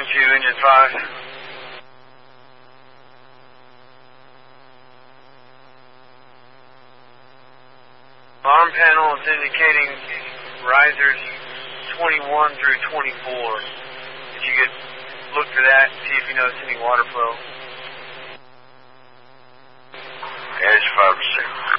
2, engine 5. Alarm panel is indicating risers 21 through 24. If you could look for that, see if you notice any water flow. Edge 5 6.